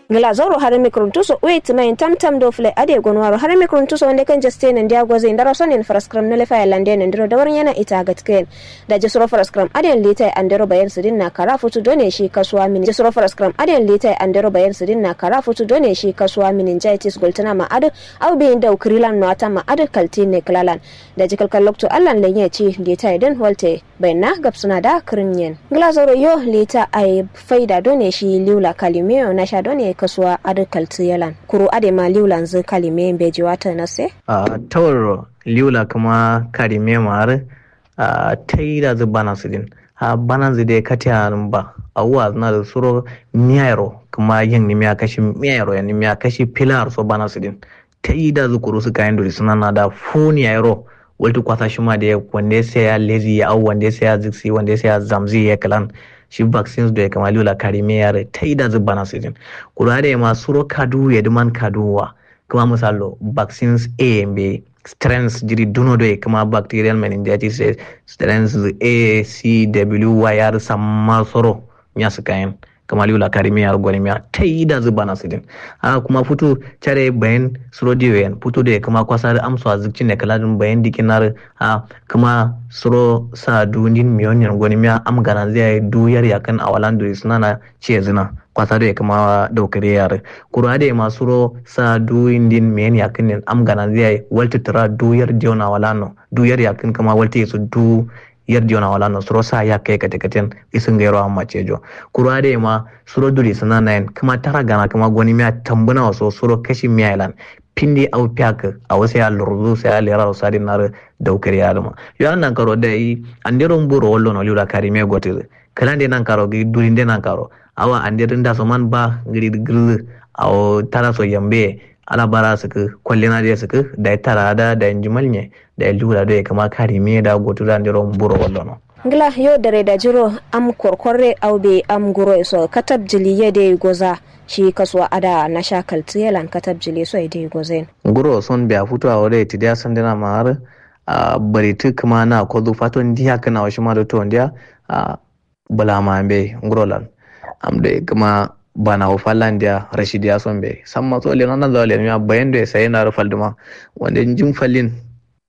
Gila zoro har mikruntuso wait main tamtam do fle ade gonwaro har mikruntuso wonde kan juste nan dia goze ndaro sonen fraskram nele fa lande nan ndiro dawar yana ita gatken da jesoro fraskram ade lita andero bayan sudin na kara futu done shi kasuwa min jesoro fraskram ade lita andero bayan sudin na kara futu done shi kasuwa min jaitis goltana ma ade au be inda ukrilan no ata ma ade kaltine klalan da jikal kallokto allan lenye ci lita den holte bayna gapsuna da krinyen gila zoro yo lita ay faida done shi liula kalimeo na sha done kasuwa adakalti yalan kuro ade ma liulan zu kalime beji wata na se tawar liula kuma karime mar taida zu bana sidin bana zu de katiyan ba awwa na da suro miyaro kuma yin ni miya kashi miyaro ya ni miya kashi pilar so bana sidin taida zu kuro su kayan dori suna na da funi yaro waltu kwasa shi ma da wanda sai ya lezi ya au wanda sai ya ziksi wanda sai ya zamzi ya kalan shi vaccines da ya kama lula karime yare ta yi da zuba na sidin kura da ya masu ro kadu ya duman kaduwa kuma misalo vaccines A B strains jiri duno da ya kama bacterial meningitis strains A C W Y yare sama soro ya su kayan kama lula karime yare gwani miya ta yi da zuba na sidin kuma fito care bayan suro diyoyin fito da ya kama kwasa da amsa a zikcin da kaladin bayan dikinar kuma suro sa dunin miyonin gwani miya amgana zai duyar yakan a walan duri suna na ce zina kwasa da ya kama daukare yare kura da ya masu ro sa duyin din miyan yakin ne amgana zai walta tara duyar diyon a walano duyar yakin kama walta ya su du yardi ona wala no suro sa ya kai katekaten isin gairo amma cejo kura da ma suro duri sana nayin kuma tara gana kuma goni miya tambuna waso suro kashi miya ilan pindi au piak a wasu ya lurzu sai ya lera usadi nar daukar ya dama yo nan karo da yi anderon buro wallo no lura karime gote kala de nan karo gi duri de nan karo awa anderin da so man ba giri giri aw tara so yambe ala bara suka kwallina da suka da tara da injimal ne da lura da kama karime da gotu da anderon buro wallo no ngla yo dare da jiro am korkorre awbe am guro so katab jiliye de goza shi kaswa ada na shakal tiyalan katab jili so ide gozen guro son biya futu a wore ti dia san dina mar bari tu kuma na ko du faton dia kana wa shima da to ndia bala ma be nguro lan am de kuma bana o fallandia rashidiya son be samma to le nan da le mi bayan da sai na rufal duma wanda jin fallin